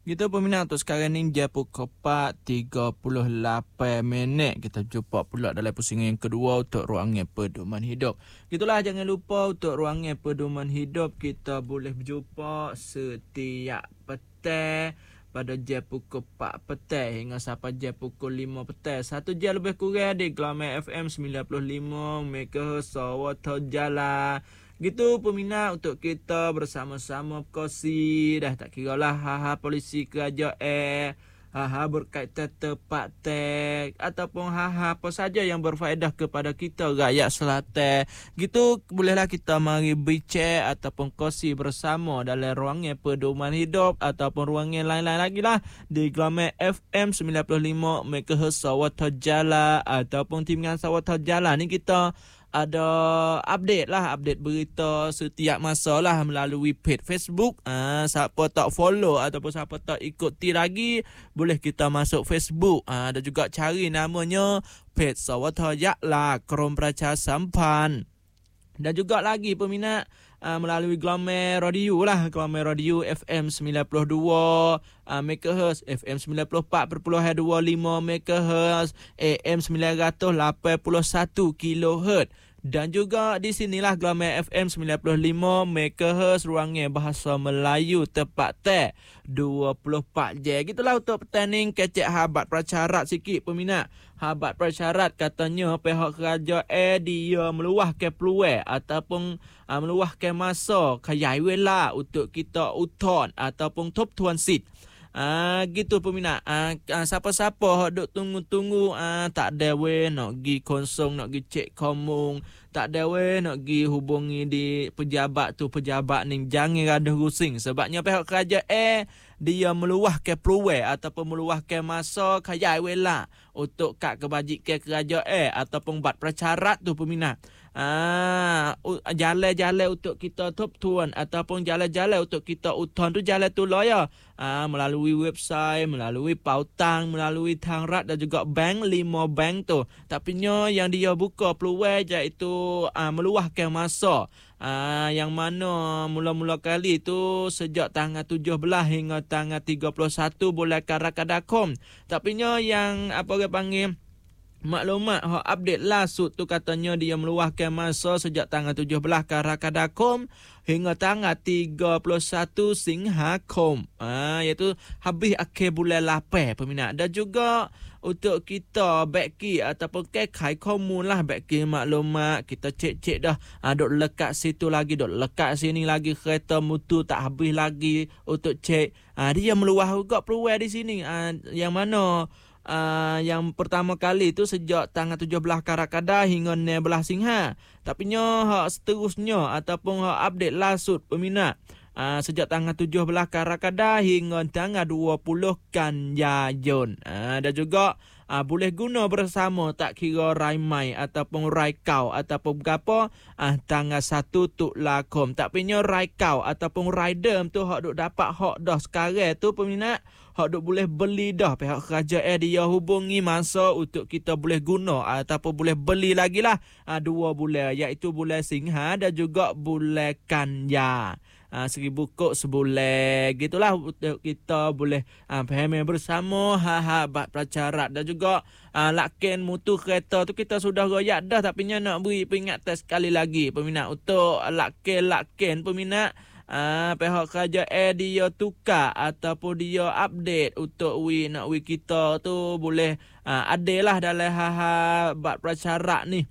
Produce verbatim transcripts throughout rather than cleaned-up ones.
Gitu peminat, untuk sekarang ni jam pukul empat tiga puluh lapan minit. Kita jumpa pula dalam pusingan yang kedua untuk Ruangan Pedoman Hidup. Gitulah, jangan lupa untuk Ruangan Pedoman Hidup kita boleh berjumpa setiap petang pada jam pukul empat petang hingga sampai jam pukul lima petang. Satu jam lebih kurang di Glamour F M sembilan puluh lima megahertz Sawata Jala. Gitu peminat, untuk kita bersama-sama berkongsi dah tak kira lah ha-ha polisi kerajaan, ha-ha berkaitan tepat tek ataupun ha-ha apa saja yang berfaedah kepada kita rakyat selatan. Gitu bolehlah kita mari bincang ataupun kongsi bersama dalam Ruangan Pedoman Hidup ataupun ruangan lain-lain lagi lah di Glamour F M sembilan puluh lima megahertz Sawata Jala ataupun timingan Sawata Jala ni kita ada update lah, update berita setiap masa lah melalui page Facebook. Ah, siapa tak follow ataupun siapa tak ikuti lagi, boleh kita masuk Facebook. Ah, ada juga cari namanya page Sawata Jala Krom Praca Sampan. Dan juga lagi peminat, uh, melalui Glamour Radio lah, Glamour Radio F M sembilan puluh dua uh, megahertz, F M sembilan puluh empat perpuluhan dua puluh lima megahertz, A M sembilan ratus lapan puluh satu kilohertz. Dan juga di sinilah Glamour F M sembilan puluh lima megahertz Ruangan Bahasa Melayu tepat tak dua puluh empat jam. Gitulah untuk pertanding kecek habat prasyarat sikit peminat. Habat prasyarat katanya pihak kerajaan dia meluahkan peluang ataupun uh, meluahkan masa kaya wela untuk kita uton ataupun top tuan seat. Ah, gitu peminat. Ah, ah, siapa-siapa duk tunggu-tunggu ah, tak ada we nak gi konsong, nak gi cek komung, tak ada we nak gi hubungi di pejabat tu, pejabat ni jangan rada rusing sebabnya pihak kerajaan eh dia meluahkan peluang ataupun meluahkan masa kaya wela untuk kat kebajikan kerajaan eh ataupun buat prasyarat tu peminat. Ah, jalan-jalan untuk kita top tuan ataupun jalan-jalan untuk kita uton tu jalan tu lah ya. Ah, melalui website, melalui pautang, melalui tangrat dan juga bank, lima bank tu. Tapi nya yang dia buka peluang iaitu ah, meluahkan masa. Ah, yang mana mula-mula kali tu sejak tanggal tujuh belas hingga tanggal tiga puluh satu bulan Karakadakom. Tapi nya yang apa orang panggil maklumat hak update last tu katanya dia meluahkan masa sejak tanggal tujuh belas Karakadakom hingga tanggal tiga puluh satu Singhakom. Ah, iaitu habis akhir bulan lapan peminat. Dan juga untuk kita beki ataupun kekai komun lah beki maklumat kita cek-cek dah ah, duk lekat situ lagi, duk lekat sini lagi, kereta mutu tak habis lagi untuk cek. Ah, dia meluah juga peluang di sini. Ah, yang mana Uh, yang pertama kali tu sejak tanggal tujuh belas Karakada hingga enam belas Singha. Tapi nya hak seterusnya ataupun hak update lasut peminat uh, sejak tanggal tujuh belas Karakada hingga tanggal dua puluh Kanjayun. Uh, dan juga uh, boleh guna bersama tak kira Raimai ataupun Raikau ataupun berapa uh, tanggal satu Tuklakom. Tapi nya Raikau ataupun Raidem tu hak duk dapat hak dah sekarang tu peminat. Hak duk boleh beli dah pihak kerajaan dia hubungi masa untuk kita boleh guna ataupun boleh beli lagi lah ha, dua bulan iaitu bulan Singha dan juga bulan Kanya. Ha, seribu kok sebulan gitulah untuk kita boleh ha, fahami bersama ha-ha bab prasyarat dan juga ha, lakin mutu kereta tu kita sudah royak dah tapi nya nak beri peringatan sekali lagi peminat untuk lakin-lakin peminat. Ah, pihak kerajaan dia tukar ataupun dia update untuk we nak we kita tu boleh ah, ada lah dalam hal-hal bab prasyarat ni.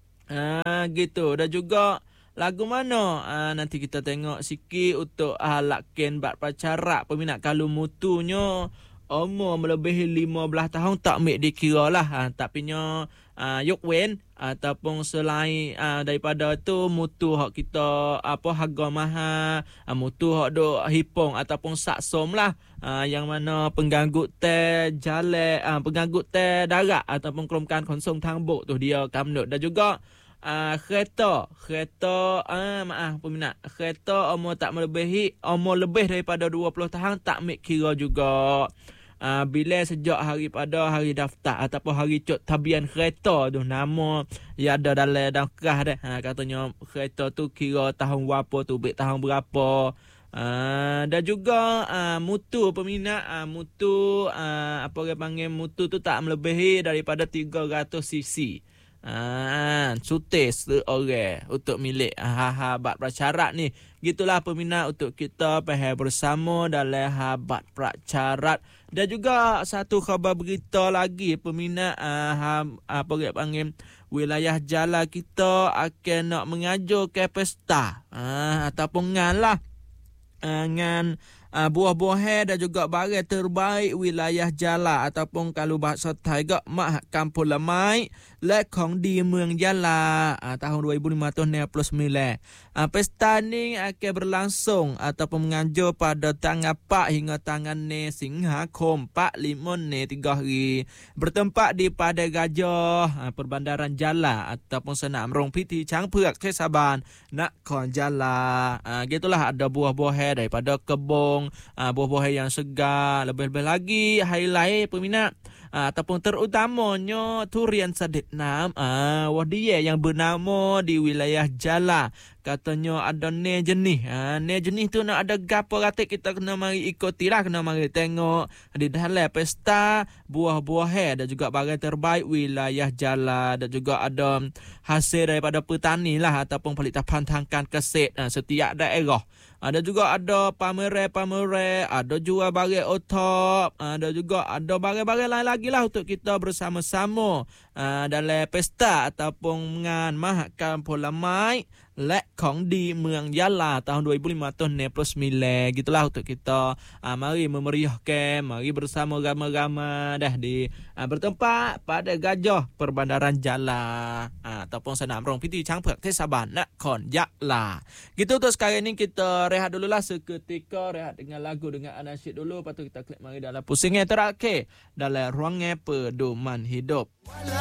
Ah, gitu. Dan juga lagu mana ah, nanti kita tengok sikit untuk ah, lakin bab prasyarat peminat kalau mutunya umur melebihi lima belas tahun tak ambil dikira lah. Ha, tapi nya uh, yukwen ataupun selain uh, daripada tu mutu hak kita apa harga mahal, uh, mutu hak duk hipong ataupun saksom lah. Uh, yang mana pengganggu teh jalan, uh, pengganggu teh darat ataupun kelomkan konsum tambuk tu dia kamnut. Dan juga Uh, kereta kereta uh, maaf peminat kereta umur tak melebihi umur lebih daripada dua puluh tahun tak ambil kira juga. Uh, bila sejak hari pada hari daftar ataupun hari cot tabian kereta tu nama ya ada dalam dalam kerah dah. Ha, katanya kereta tu kira tahun berapa tu, bil tahun berapa. Uh, dan juga uh, mutu peminat uh, mutu uh, apa orang panggil mutu tu tak melebihi daripada tiga ratus cc. Ah, cuti seorang untuk milik habat prasyarat ni. Gitulah peminat untuk kita faham bersama dalam habat prasyarat. Dan juga satu khabar berita lagi peminat ah, apa dia panggil wilayah jalan kita akan nak mengajukan pesta ah, ataupun ngalah ah, ngan Uh, buah-buahan dan juga barang terbaik wilayah Jala ataupun kalau bahasa Thai gak mak kampung lemai lek kong di Muang Jala uh, tahun dua ribu lima belas enam puluh sembilan. Uh, pesta ni akan berlangsung ataupun menganjur pada tanggal empat hingga tanggal ni Singhakom empat lima ni tiga hari bertempat di Padang Gajah uh, Perbandaran Jala ataupun Senam Rong Piti Changphuak Tesaban Nakhon Jala. Uh, gitulah ada buah-buahan daripada kebun Uh, buah-buahan yang segar. Lebih-lebih lagi highlight peminat uh, ataupun terutamanya durian Sadetnam uh, wah dia yang bernama di wilayah Jala. Katanya ada ne jenis uh, ne jenis tu nak ada gapo kata kita kena mari ikutilah, kena mari tengok di dalam pesta buah-buahan dan juga barang terbaik wilayah Jala. Dan juga ada hasil daripada petani lah ataupun pelitapan tangkan keset uh, setiap daerah. Ada juga ada pameran-pameran, ada jual barang otop, ada juga ada barang-barang lain lagi lah untuk kita bersama-sama uh, dalam pesta ataupun ngan mahakam polamai lek kong di Muang Jala tahun dua ribu lima belas enam puluh sembilan. Gitulah untuk kita uh, mari memeriahkan, mari bersama ramai-ramai dah di uh, bertempat pada Gajah Perbandaran Jala uh, ataupun Senam Rong Piti Changphuak Tesaban Nakhon Jala. Gitu untuk sekarang ni kita rehat dululah seketika, rehat dengan lagu dengan anasyid dulu, lepas tu kita klik mari dalam pusingnya terakhir dalam ruangnya pedoman hidup.